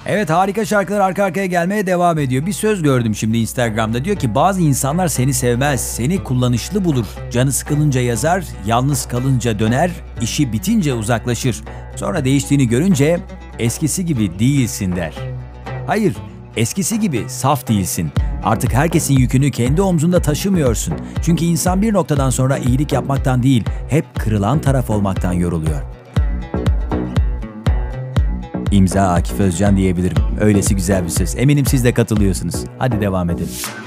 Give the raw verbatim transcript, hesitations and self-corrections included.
Evet, harika şarkılar arka arkaya gelmeye devam ediyor. Bir söz gördüm şimdi Instagram'da. Diyor ki bazı insanlar seni sevmez, seni kullanışlı bulur. Canı sıkılınca yazar, yalnız kalınca döner, işi bitince uzaklaşır. Sonra değiştiğini görünce eskisi gibi değilsin der. Hayır, eskisi gibi saf değilsin. Artık herkesin yükünü kendi omzunda taşımıyorsun. Çünkü insan bir noktadan sonra iyilik yapmaktan değil, hep kırılan taraf olmaktan yoruluyor. İmza Akif Özcan diyebilirim. Öylesi güzel bir söz. Eminim siz de katılıyorsunuz. Hadi devam edelim.